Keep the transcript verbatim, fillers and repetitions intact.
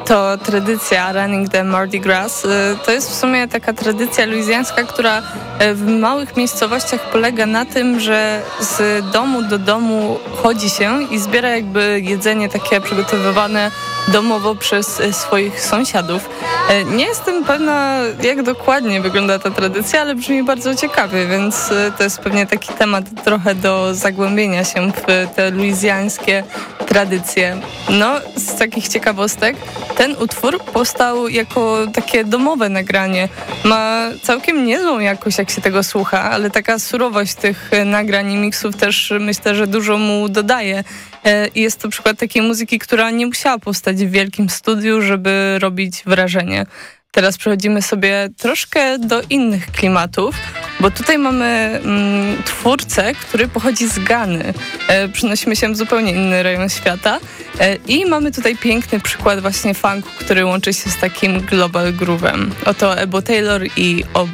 to tradycja Running the Mardi Gras. To jest w sumie taka tradycja luizjańska, która w małych miejscowościach polega na tym, że z domu do domu chodzi się i zbiera jakby jedzenie takie przygotowywane domowo przez swoich sąsiadów. Nie jestem pewna, jak dokładnie wygląda ta tradycja, ale brzmi bardzo ciekawie, więc to jest pewnie taki temat trochę do zagłębienia się w te luizjańskie tradycje. No, z takich ciekawostek, ten utwór powstał jako takie domowe nagranie. Ma całkiem niezłą jakość, jak się tego słucha, ale taka surowość tych nagrań i miksów też myślę, że dużo mu dodaje. I jest to przykład takiej muzyki, która nie musiała powstać w wielkim studiu, żeby robić wrażenie. Teraz przechodzimy sobie troszkę do innych klimatów, bo tutaj mamy mm, twórcę, który pochodzi z Gany. E, przenosimy się w zupełnie inny rejon świata e, i mamy tutaj piękny przykład właśnie funku, który łączy się z takim global groove'em. Oto Ebo Taylor i Ob